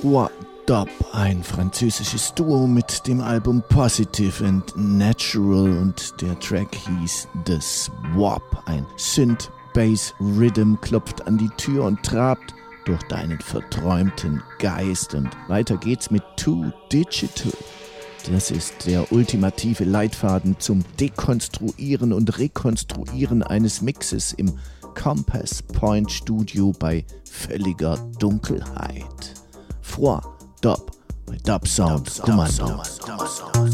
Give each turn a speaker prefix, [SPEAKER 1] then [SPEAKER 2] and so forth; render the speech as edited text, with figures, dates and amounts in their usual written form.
[SPEAKER 1] Froid Dub, ein französisches Duo mit dem Album Positive and Natural, und der Track hieß The Swap. Ein Synth-Bass-Rhythm klopft an die Tür und trabt durch deinen verträumten Geist. Und weiter geht's mit Too Digital. Das ist der ultimative Leitfaden zum Dekonstruieren und Rekonstruieren eines Mixes im Compass Point Studio bei völliger Dunkelheit. Froid Dub bei Dub Sound Kommando.